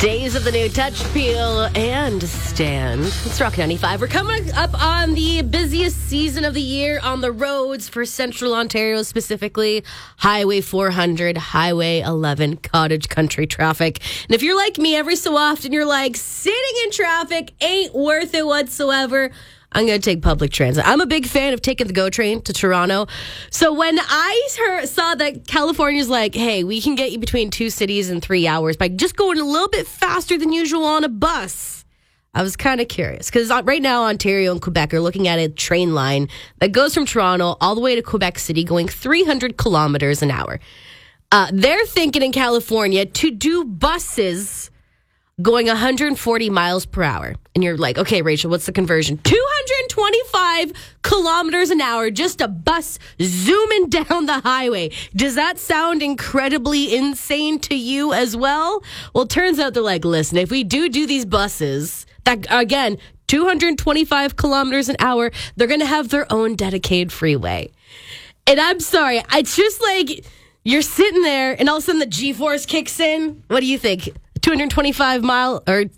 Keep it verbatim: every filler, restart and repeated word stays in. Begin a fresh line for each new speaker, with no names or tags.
Days of the new Touch, Peel, and Stand. It's Rock ninety-five. We're coming up on the busiest season of the year on the roads for Central Ontario, specifically Highway four hundred, Highway eleven, cottage country traffic. And if you're like me, every so often you're like, sitting in traffic ain't worth it whatsoever. I'm going to take public transit. I'm a big fan of taking the GO train to Toronto. So when I heard, saw that California's like, hey, we can get you between two cities in three hours by just going a little bit faster than usual on a bus, I was kind of curious. Because right now, Ontario and Quebec are looking at a train line that goes from Toronto all the way to Quebec City going three hundred kilometers an hour. Uh, they're thinking in California to do buses going one hundred forty miles per hour. And you're like, okay, Rachel, what's the conversion? two hundred twenty-five kilometers an hour, just a bus zooming down the highway. Does that sound incredibly insane to you as well? Well, it turns out they're like, listen, if we do do these buses, that again, two hundred twenty-five kilometers an hour, they're going to have their own dedicated freeway. And I'm sorry, it's just like you're sitting there and all of a sudden the G-force kicks in. What do you think? two hundred twenty-five mile or